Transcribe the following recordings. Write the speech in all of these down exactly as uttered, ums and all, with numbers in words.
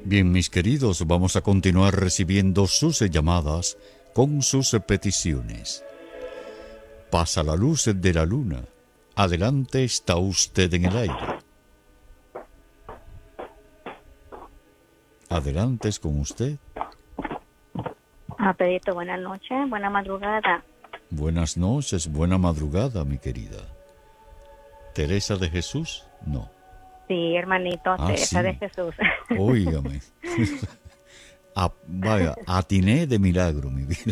Bien, mis queridos, vamos a continuar recibiendo sus llamadas con sus peticiones. Pasa la luz de la luna. Adelante, está usted en el aire. Adelante, es con usted. Ah, Pedrito, buenas noches, buena madrugada. Buenas noches, buena madrugada, mi querida. ¿Teresa de Jesús? No. Sí, hermanito, Ah, Teresa sí. de Jesús. Óigame. A, vaya, atiné de milagro, mi vida.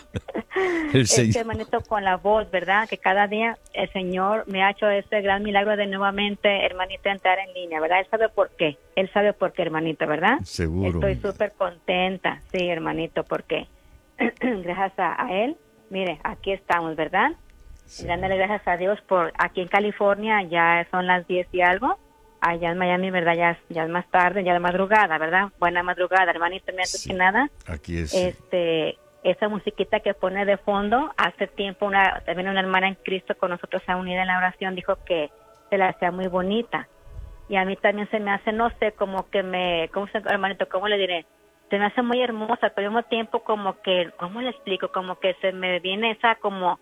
El Es que, Señor. hermanito, con la voz, ¿verdad? Que cada día el Señor me ha hecho ese gran milagro de nuevamente, hermanito, entrar en línea, ¿verdad? Él sabe por qué. Él sabe por qué, hermanito, ¿verdad? Seguro, Estoy mi vida. súper contenta, sí, hermanito, porque gracias a, a Él, mire, aquí estamos, ¿verdad? Sí. Dándole gracias a Dios por aquí en California, ya son las diez y algo. Allá en Miami, ¿verdad? Ya, es- ya es más tarde, ya de madrugada, ¿verdad? Buena madrugada, hermanito, antes Sí. que nada. Aquí es. Este, esa musiquita que pone de fondo, hace tiempo una, también una hermana en Cristo con nosotros a unida en la oración dijo que se la hacía muy bonita. Y a mí también se me hace, no sé, como que me, ¿cómo se, hermanito, cómo le diré? Se me hace muy hermosa, pero al mismo tiempo como que, ¿cómo le explico? Como que se me viene esa como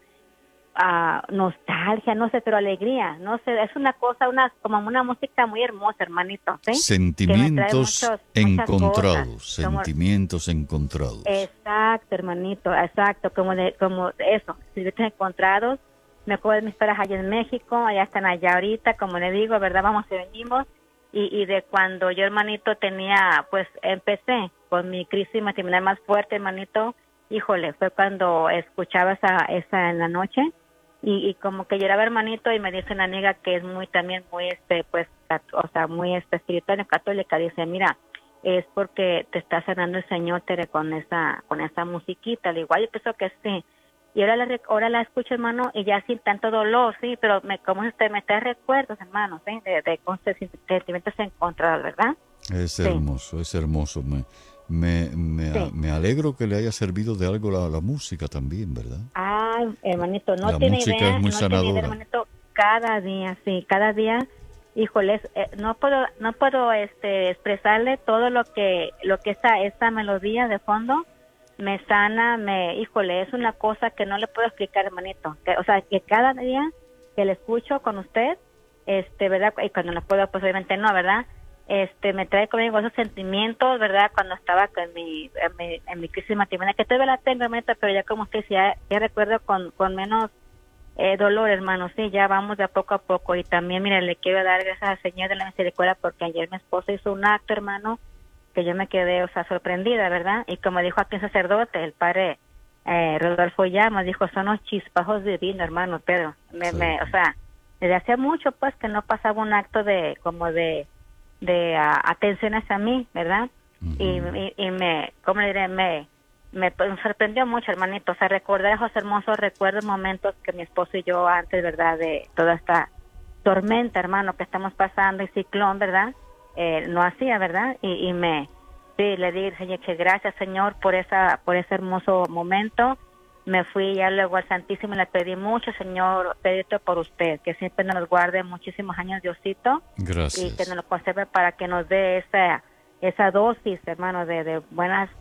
ah, nostalgia, no sé, pero alegría, no sé, es una cosa, una como una música muy hermosa, hermanito, ¿sí? Que me trae Sentimientos muchos, muchas encontrados, cosas, como, sentimientos encontrados. exacto, hermanito, exacto, como de, como eso, sentimientos encontrados. Me acuerdo de mis padres allá en México, allá están allá ahorita, como le digo, ¿verdad? Vamos y venimos. Y, y de cuando yo, hermanito, tenía, pues empecé con mi crisis matrimonial más fuerte, hermanito, híjole, fue cuando escuchaba esa, esa en la noche. Y, y como que lloraba, hermanito, y me dice una amiga que es muy también muy este pues cat- o sea muy este espiritual católica, dice, mira, es porque te está sanando el Señor, Tere, con esa con esa musiquita. Le digo, "Ay, yo pienso que sí". Y ahora la rec- ahora la escucho, hermano, y ya sin tanto dolor, sí, pero me como usted me trae recuerdos, hermano, sí, de, de, con sen- sentimientos encontrados, ¿verdad? Es Sí, hermoso, es hermoso. Me, me, me, sí. me alegro que le haya servido de algo la, la música también, ¿verdad? Ay, hermanito, no La tiene música es idea, muy no tiene idea, sanadora. hermanito, cada día, sí, cada día, híjoles, eh, no puedo, no puedo, este, expresarle todo lo que, lo que esa, esa melodía de fondo me sana, me, híjole, es una cosa que no le puedo explicar, hermanito, que, o sea, que cada día que le escucho con usted, este, ¿verdad? Y cuando no puedo, pues obviamente no, ¿verdad? Este, me trae conmigo esos sentimientos, ¿verdad? Cuando estaba con mi, en mi, en mi crisis matrimonial, que todavía la tengo, hermanito, pero ya como usted decía, ya, ya recuerdo con, con menos eh, dolor, hermano, sí, ya vamos de a poco a poco. Y también, mire, le quiero dar gracias al Señor de la Misericordia porque ayer mi esposo hizo un acto, hermano, que yo me quedé, o sea, sorprendida, ¿verdad? Y como dijo aquí un sacerdote, el padre eh, Rodolfo Llamas, dijo, son los chispajos divinos, hermano Pedro. Me, Sí. me, o sea, desde hacía mucho, pues, que no pasaba un acto de, como de, de ah, atención hacia mí, ¿verdad? Ujú. y, y, y me, ¿cómo le diré? Me, me, pues, me sorprendió mucho, hermanito. O sea, recordar esos hermosos recuerdos, momentos que mi esposo y yo antes, ¿verdad? De toda esta tormenta, hermano, que estamos pasando y ciclón, ¿verdad? Eh, no hacía, ¿verdad? Y, y me, sí, le dije, Señor, que gracias, Señor, por esa, por ese hermoso momento. Me fui ya luego al Santísimo y le pedí mucho, Señor, pedito por usted, que siempre nos guarde muchísimos años, Diosito, y que Gracias. nos lo conserve para que nos dé esa, esa dosis, hermano, de, de buenas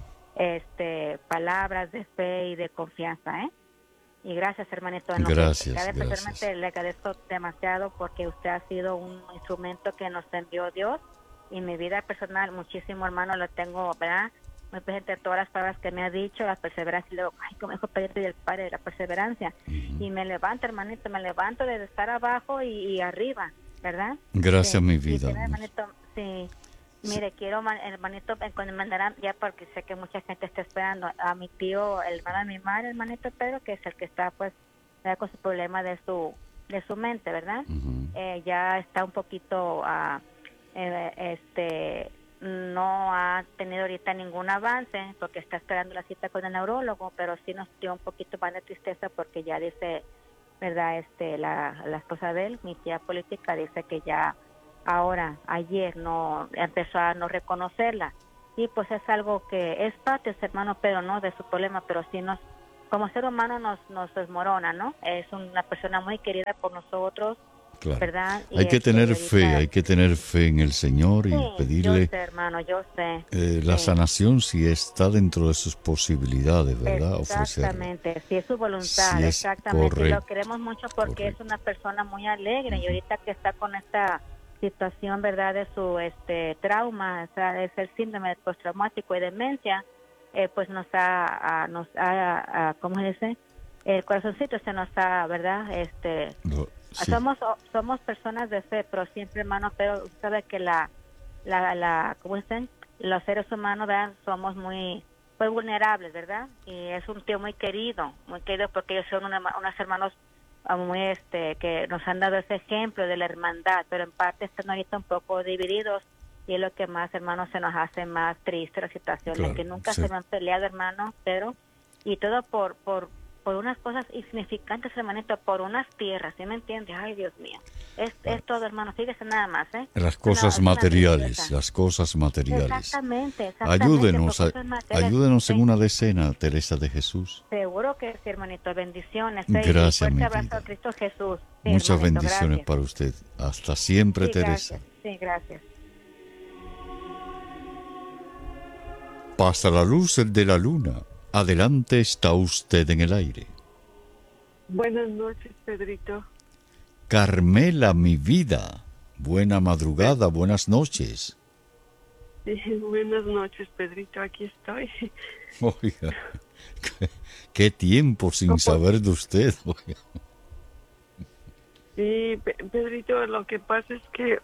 este, palabras de fe y de confianza, ¿eh? Y gracias, hermanito. En lo que Gracias, cabe, gracias. personalmente le agradezco demasiado porque usted ha sido un instrumento que nos envió Dios y mi vida personal, muchísimo, hermano, lo tengo, ¿verdad? Muy presente en todas las palabras que me ha dicho, la perseverancia, y luego, ay, como dijo Pedro y el Padre, de la perseverancia. Ujú. Y me levanto, hermanito, me levanto de estar abajo y, y arriba, ¿verdad? Gracias, Sí. mi Y vida. tiene, hermanito, sí. Sí. Mire, quiero, man- hermanito, eh, cuando me mandarán, ya porque sé que mucha gente está esperando, a mi tío, el hermano de mi madre, hermanito Pedro, que es el que está, pues, ya con su problema de su de su mente, ¿verdad? Ujú. Eh, ya está un poquito, ah, eh, este, no ha tenido ahorita ningún avance, porque está esperando la cita con el neurólogo, pero sí nos dio un poquito más de tristeza porque ya dice, ¿verdad? Este, la, la esposa de él, mi tía política, dice que ya ahora, ayer, no empezó a no reconocerla. Y pues es algo que es parte, hermano Pedro, ¿no? De su problema, pero sí nos, como ser humano nos, nos desmorona, ¿no? Es una persona muy querida por nosotros, Claro. ¿verdad? Y Hay que este, tener y fe, ahorita- hay que tener fe en el Señor y sí, pedirle yo sé, hermano, yo sé. eh, la Sí. sanación si está dentro de sus posibilidades, ¿verdad? Ofrecerla. Exactamente, si es su voluntad, Si es exactamente. Y lo correcto. queremos mucho porque correcto. es una persona muy alegre y ahorita que está con esta situación, ¿verdad? De su este trauma, o sea, es el síndrome postraumático y demencia, eh, pues nos ha, a- nos ha, a- ¿cómo se dice? El corazoncito se nos ha, ¿verdad? Este, Lo- sí, somos somos personas de fe, pero siempre, hermano, pero usted sabe que la la la ¿cómo dicen? Los seres humanos, ¿verdad? Somos muy muy vulnerables, ¿verdad? Y es un tío muy querido, muy querido porque ellos son una- unos hermanos ah, muy este que nos han dado ese ejemplo de la hermandad, pero en parte están ahorita un poco divididos y es lo que más, hermanos, se nos hace más triste la situación, de claro. que nunca Sí. se me han peleado, hermano, pero y todo por por por unas cosas insignificantes, hermanito, por unas tierras, ¿sí me entiendes? Ay, Dios mío. Es, es todo, hermano, fíjese nada más, ¿eh? Las Es una- cosas es una materiales, tristeza. las cosas materiales. Exactamente, exactamente. Ayúdenos, por a- cosas materiales. ayúdenos en Sí, una decena, Teresa de Jesús. seguro que sí, hermanito. Bendiciones. ¿eh? Y Gracias, fuerte mi abrazo vida. a Cristo Jesús. Sí, Muchas hermanito, bendiciones gracias. para usted. Hasta siempre, Sí, Teresa. gracias. Sí, gracias. Pasa la luz de la luna. Adelante está usted en el aire. Buenas noches, Pedrito. Carmela, mi vida. Buena madrugada, buenas noches. Sí, buenas noches, Pedrito. Aquí estoy. Oiga, qué, qué tiempo sin ¿Cómo? saber de usted. Oiga. Sí, Pe- Pedrito, lo que pasa es que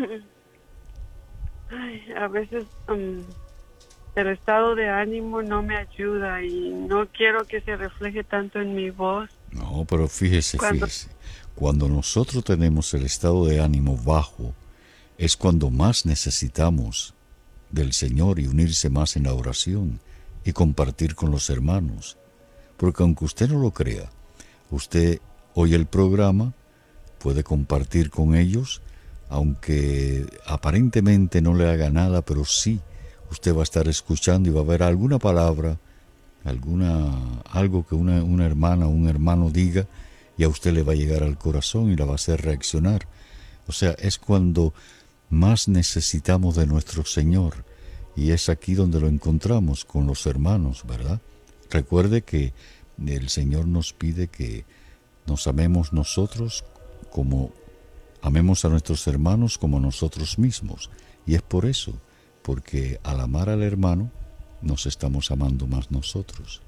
ay, a veces um, el estado de ánimo no me ayuda y no quiero que se refleje tanto en mi voz. No, pero fíjese, Cuando- fíjese. Cuando nosotros tenemos el estado de ánimo bajo, es cuando más necesitamos del Señor y unirse más en la oración y compartir con los hermanos. Porque aunque usted no lo crea, usted oye el programa, puede compartir con ellos, aunque aparentemente no le haga nada, pero sí, usted va a estar escuchando y va a ver alguna palabra, alguna algo que una, una hermana o un hermano diga y a usted le va a llegar al corazón y la va a hacer reaccionar. O sea, es cuando más necesitamos de nuestro Señor y es aquí donde lo encontramos con los hermanos, ¿verdad? Recuerde que el Señor nos pide que nos amemos nosotros como amemos a nuestros hermanos como nosotros mismos. Y es por eso, porque al amar al hermano nos estamos amando más nosotros.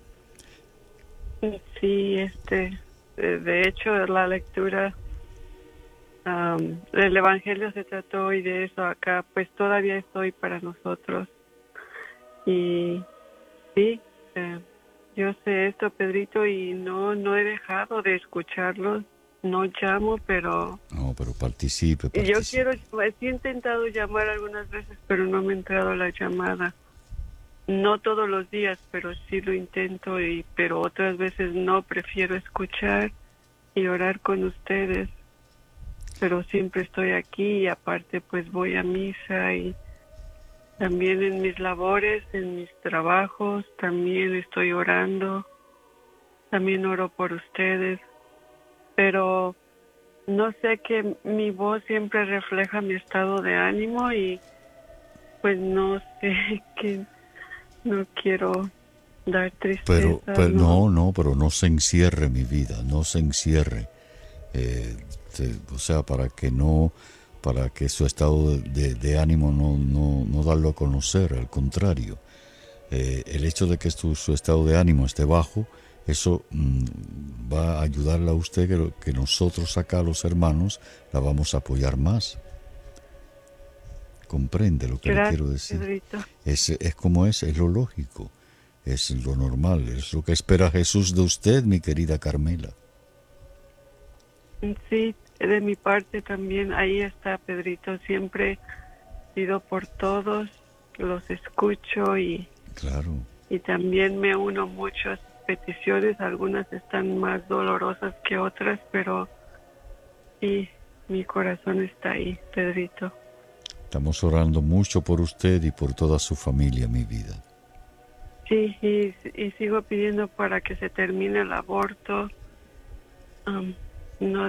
Sí, este, eh, de hecho, la lectura um, del Evangelio se trató hoy de eso acá, pues todavía estoy para nosotros. Y sí, eh, yo sé esto, Pedrito, y no, no he dejado de escucharlos. No llamo, pero No, pero participe, y yo participe. quiero, pues, sí he intentado llamar algunas veces, pero no me ha entrado la llamada. No todos los días, pero sí lo intento, y pero otras veces no, prefiero escuchar y orar con ustedes. Pero siempre estoy aquí y aparte pues voy a misa y también en mis labores, en mis trabajos, también estoy orando. También oro por ustedes. Pero no sé, que mi voz siempre refleja mi estado de ánimo y pues no sé, que no quiero dar tristeza. Pero, pero no, no, pero no se encierre, mi vida, no se encierre. Eh, te- o sea, para que no, para que su estado de, de- de ánimo no, no, no darlo a conocer, al contrario. Eh, el hecho de que su, su estado de ánimo esté bajo, eso mm, va a ayudarle a usted que, lo- que nosotros acá, los hermanos, la vamos a apoyar más. Comprende lo que le Gracias, quiero decir. Pedrito. Es, es como es, es lo lógico, es lo normal, es lo que espera Jesús de usted, mi querida Carmela. Sí, de mi parte también, ahí está, Pedrito. Siempre pido por todos, los escucho y, Claro, y también me uno mucho a sus peticiones. Algunas están más dolorosas que otras, pero sí, mi corazón está ahí, Pedrito. estamos orando mucho por usted y por toda su familia, mi vida. Sí, y, y sigo pidiendo para que se termine el aborto. Um, no